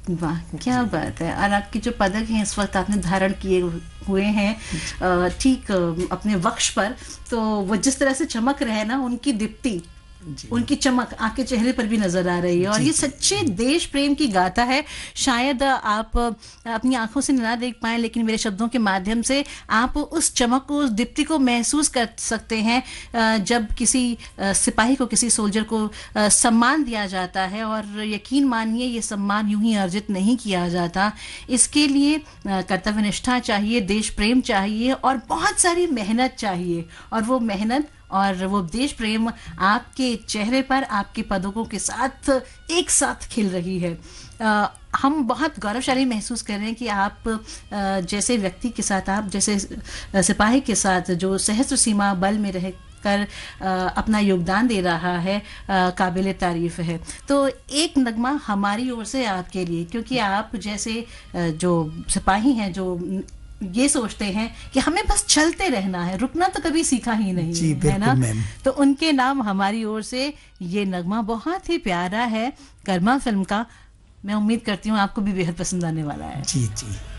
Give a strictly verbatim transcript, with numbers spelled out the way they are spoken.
वाह, क्या बात है। और आपके जो पदक हैं इस वक्त आपने धारण किए हुए हैं अ, ठीक अ, अपने वक्ष पर, तो वो जिस तरह से चमक रहे हैं ना, उनकी दीप्ति, उनकी चमक आपके चेहरे पर भी नजर आ रही है, और जी ये जी सच्चे देश प्रेम की गाथा है। शायद आप अपनी आंखों से ना देख पाए, लेकिन मेरे शब्दों के माध्यम से आप उस चमक को, उस दीप्ति को महसूस कर सकते हैं अ, जब किसी अ, सिपाही को, किसी सोल्जर को अ, सम्मान दिया जाता है। और यकीन मानिए, ये सम्मान यूं ही अर्जित नहीं किया जाता। इसके लिए अ, कर्तव्य निष्ठा चाहिए, देश प्रेम चाहिए, और बहुत सारी मेहनत चाहिए। और वो मेहनत और वो देश प्रेम आपके चेहरे पर, आपके पदकों के साथ एक साथ खिल रही है। अ, हम बहुत गौरवशाली महसूस कर रहे हैं कि आप अ, जैसे व्यक्ति के साथ, आप जैसे अ, सिपाही के साथ जो सहस्त्र सीमा बल में रह कर अ, अपना योगदान दे रहा है, काबिल तारीफ है। तो एक नगमा हमारी ओर से आपके लिए, क्योंकि आप जैसे अ, जो सिपाही हैं, जो ये सोचते हैं कि हमें बस चलते रहना है, रुकना तो कभी सीखा ही नहीं जी, है, है बिल्कुल ना। मैम। तो उनके नाम हमारी ओर से ये नगमा बहुत ही प्यारा है, कर्मा फिल्म का। मैं उम्मीद करती हूँ आपको भी बेहद पसंद आने वाला है। जी जी